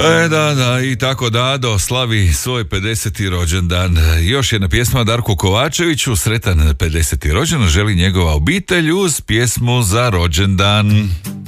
Da, i tako Dado slavi svoj 50. rođendan. Još jedna pjesma Darku Kovačeviću, sretan 50. rođendan želi njegova obitelj uz pjesmu za rođendan.